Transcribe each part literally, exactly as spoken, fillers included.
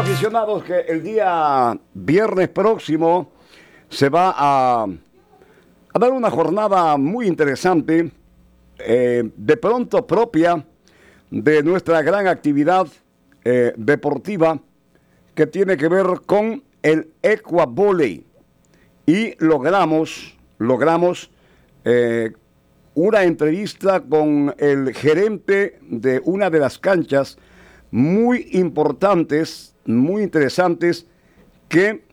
aficionados, que el día viernes próximo se va a, a dar una jornada muy interesante, eh, de pronto propia de nuestra gran actividad eh, deportiva que tiene que ver con el ecuavolley. Y logramos, logramos eh, una entrevista con el gerente de una de las canchas muy importantes, muy interesantes, que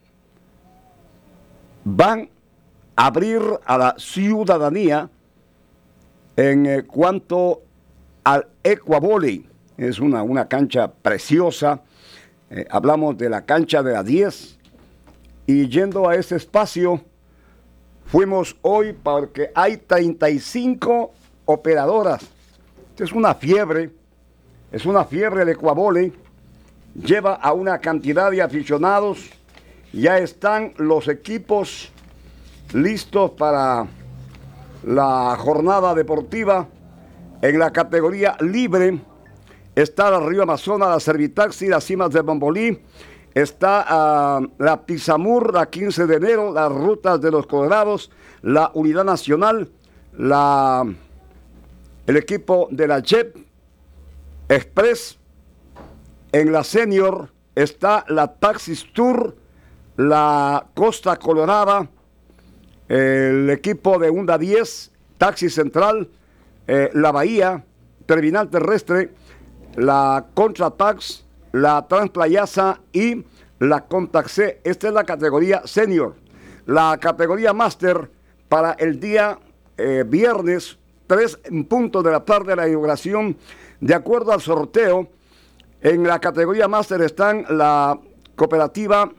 van a abrir a la ciudadanía en eh, cuanto al ecuavolley. Es una, una cancha preciosa. Eh, hablamos de la cancha de la diez. Y yendo a ese espacio, fuimos hoy porque hay treinta y cinco operadoras. Esto es una fiebre. Es una fiebre el ecuavolley. Lleva a una cantidad de aficionados. Ya están los equipos listos para la jornada deportiva. En la categoría libre está la Río Amazonas, la Servitaxi, las Cimas del Bombolí. Está uh, la Tizamur, la quince de enero, las Rutas de los Colorados, la Unidad Nacional, la, el equipo de la Jet Express. En la Senior está la Taxis Tour, la Costa Colorada, el equipo de Honda diez, Taxi Central, eh, la Bahía, Terminal Terrestre, la Contratax, la Transplayasa y la Contaxé. Esta es la categoría Senior. La categoría Master para el día eh, viernes, tres en punto de la tarde de la inauguración, de acuerdo al sorteo. En la categoría Master están la cooperativa,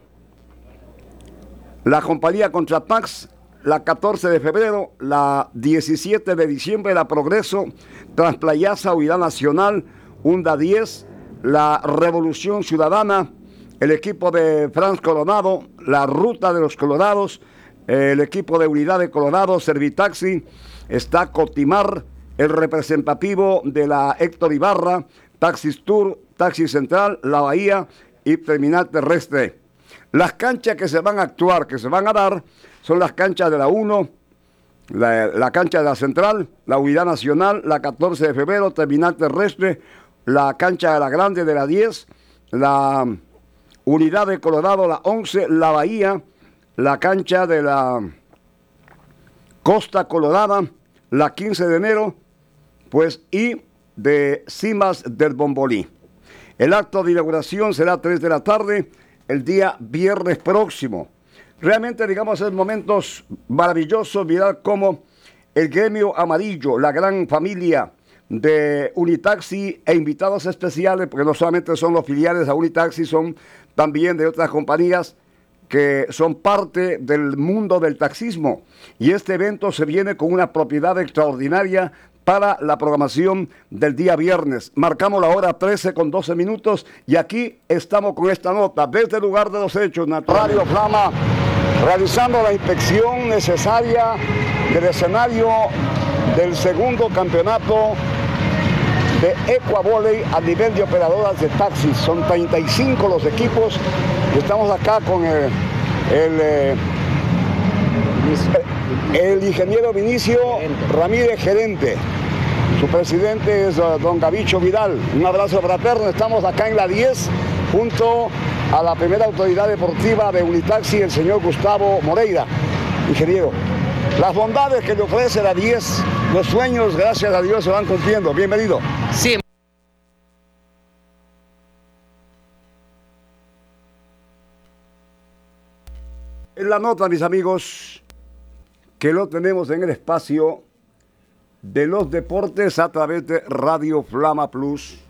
la compañía Contratax, la catorce de febrero, la diecisiete de diciembre, la Progreso, Transplayasa, Unidad Nacional, Honda diez, la Revolución Ciudadana, el equipo de Franz Coronado, la Ruta de los Colorados, el equipo de Unidad de Colorado, Servitaxi, está Cotimar, el representativo de la Héctor Ibarra, Taxis Tour, Taxi Central, la Bahía y Terminal Terrestre. Las canchas que se van a actuar, que se van a dar, son las canchas de la uno, la, la cancha de la Central, la Unidad Nacional, la catorce de febrero, Terminal Terrestre, la cancha de la Grande de la diez, la Unidad de Colorado, la once, la Bahía, la cancha de la Costa Colorada, la quince de enero, pues, y de Cimas del Bombolí. El acto de inauguración será a tres de la tarde, el día viernes próximo. Realmente, digamos, es momentos maravillosos mirar cómo el gremio amarillo, la gran familia de Unitaxi e invitados especiales, porque no solamente son los filiales a Unitaxi, son también de otras compañías que son parte del mundo del taxismo. Y este evento se viene con una propiedad extraordinaria para la programación del día viernes. Marcamos la hora trece con doce minutos y aquí estamos con esta nota desde el lugar de los hechos. Radio Flama realizando la inspección necesaria del escenario del segundo campeonato de ecuavolley a nivel de operadoras de taxis. Son treinta y cinco los equipos y estamos acá con el, el, el ingeniero Vinicio Ramírez, gerente. Su presidente es uh, don Gavicho Vidal. Un abrazo fraterno. Estamos acá en la diez junto a la primera autoridad deportiva de Unitaxi, el señor Gustavo Moreira. Ingeniero, las bondades que le ofrece la diez, los sueños, gracias a Dios, se van cumpliendo. Bienvenido. Sí. En la nota, mis amigos, que lo tenemos en el espacio de los deportes a través de Radio Flama Plus.